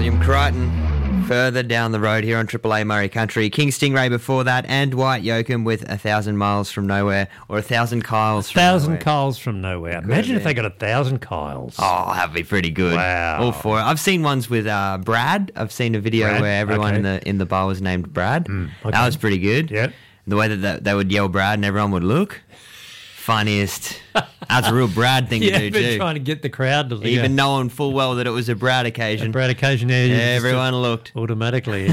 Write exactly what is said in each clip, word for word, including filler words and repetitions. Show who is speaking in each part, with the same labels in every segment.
Speaker 1: William Crichton, further down the road here on Triple A Murray Country. King Stingray before that, and Dwight Yoakam with A Thousand Miles from Nowhere, or A Thousand Kyles from
Speaker 2: Thousand
Speaker 1: Nowhere.
Speaker 2: Kyles from Nowhere. Imagine if they got a thousand Kyles.
Speaker 1: Oh, that'd be pretty good.
Speaker 2: Wow.
Speaker 1: All for it. I've seen ones with uh, Brad. I've seen a video
Speaker 2: Brad?
Speaker 1: where everyone
Speaker 2: Okay.
Speaker 1: in the in the bar was named Brad.
Speaker 2: Mm, okay.
Speaker 1: That was pretty good.
Speaker 2: Yeah.
Speaker 1: The way that they, they would yell Brad and everyone would look. Funniest. That's a real Brad thing
Speaker 2: Yeah,
Speaker 1: to do
Speaker 2: but
Speaker 1: too.
Speaker 2: trying to get the crowd to
Speaker 1: Even knowing full well that it was a Brad occasion.
Speaker 2: Brad occasion, yeah, you just
Speaker 1: Everyone looked.
Speaker 2: automatically.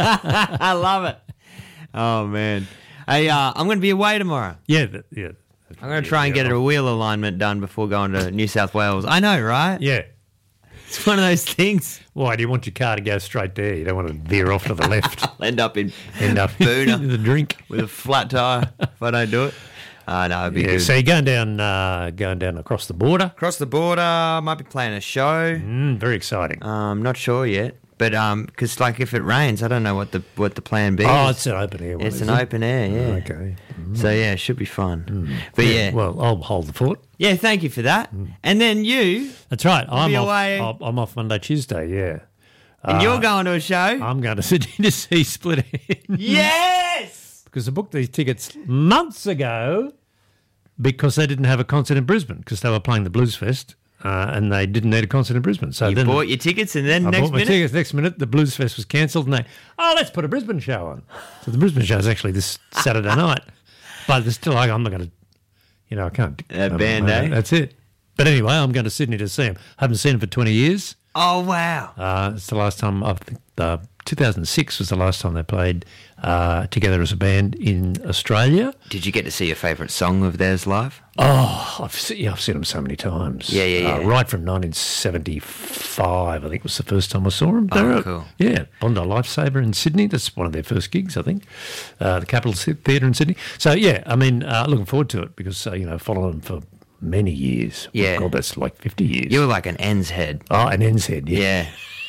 Speaker 1: I love it. Oh, man. Hey, uh, I'm going to be away tomorrow.
Speaker 2: yeah, that, yeah.
Speaker 1: I'm going to try and
Speaker 2: yeah,
Speaker 1: get a wheel alignment done before going to New South Wales. I know, right?
Speaker 2: Yeah.
Speaker 1: It's one of those things.
Speaker 2: Why do you want your car to go straight there? You don't want to veer off to the left.
Speaker 1: I'll end up in
Speaker 2: End up
Speaker 1: Boona
Speaker 2: in the drink.
Speaker 1: with a flat tyre if I don't do it. Uh, no, it'd be
Speaker 2: Yeah,
Speaker 1: good.
Speaker 2: so you're going down, uh, going down across the border.
Speaker 1: Across the border, might be playing a show.
Speaker 2: Mm, very exciting.
Speaker 1: Um, not sure yet. But um, because like if it rains, I don't know what the what the plan B
Speaker 2: Oh,
Speaker 1: is.
Speaker 2: it's an open air one.
Speaker 1: It's
Speaker 2: is
Speaker 1: an
Speaker 2: it?
Speaker 1: open air, yeah.
Speaker 2: Okay.
Speaker 1: So yeah, it should be fun. But yeah,
Speaker 2: Well, I'll hold the fort.
Speaker 1: yeah. Thank you for that. And then you,
Speaker 2: That's right. I'm
Speaker 1: be
Speaker 2: off,
Speaker 1: away.
Speaker 2: I'm I'm off Monday, Tuesday, yeah.
Speaker 1: and you're going to a show.
Speaker 2: I'm going to Sydney to see Split Enz.
Speaker 1: Yes.
Speaker 2: Because I booked these tickets months ago because they didn't have a concert in Brisbane because they were playing the Blues Fest uh, and they didn't need a concert in Brisbane. So
Speaker 1: You
Speaker 2: then
Speaker 1: bought your tickets, and then
Speaker 2: I
Speaker 1: next
Speaker 2: bought my
Speaker 1: minute,
Speaker 2: tickets. Next minute, the Blues Fest was cancelled and they, oh, let's put a Brisbane show on. So the Brisbane show is actually this Saturday night. But it's still like, I'm not going to, you know, I can't.
Speaker 1: Uh,
Speaker 2: um,
Speaker 1: band,
Speaker 2: uh,
Speaker 1: eh?
Speaker 2: That's it. But anyway, I'm going to Sydney to see them. Haven't seen them for twenty years.
Speaker 1: oh wow,
Speaker 2: Uh, it's the last time, I think uh, two thousand six was the last time they played uh, together as a band in Australia.
Speaker 1: did you get to see your favourite song of theirs live?
Speaker 2: Oh, I've, se- yeah, I've seen them so many times.
Speaker 1: Yeah, yeah,
Speaker 2: Uh,
Speaker 1: yeah.
Speaker 2: right from nineteen seventy-five, I think was the first time I saw them.
Speaker 1: Oh,
Speaker 2: They're, uh,
Speaker 1: cool.
Speaker 2: Yeah, Bondi Lifesaver in Sydney. That's one of their first gigs, I think. Uh, the Capitol Theatre in Sydney. So, yeah, I mean, uh, looking forward to it because, uh, you know, following them for many years.
Speaker 1: Yeah.
Speaker 2: God, that's like fifty years.
Speaker 1: You were like an N's head.
Speaker 2: Oh, an N's head, yeah.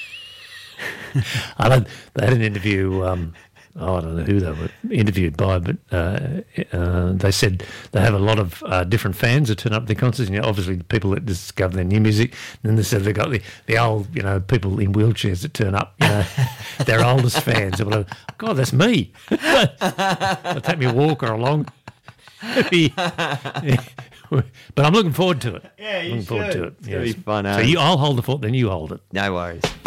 Speaker 1: Yeah.
Speaker 2: I don't, they had an interview. Um, oh, I don't know who they were interviewed by, but uh, uh, they said they have a lot of uh, different fans that turn up to their concerts. You know, obviously, the people that discover their new music. And then they said they got the, the old, you know, people in wheelchairs that turn up. You know, their oldest fans. They're like, God, that's me. They'll take me a walk or along. But I'm looking forward to it.
Speaker 1: Yeah, you
Speaker 2: looking forward
Speaker 1: should.
Speaker 2: to it.
Speaker 1: It's gonna be fun,
Speaker 2: So
Speaker 1: eh?
Speaker 2: you, I'll hold the fort, then you hold it.
Speaker 1: No worries.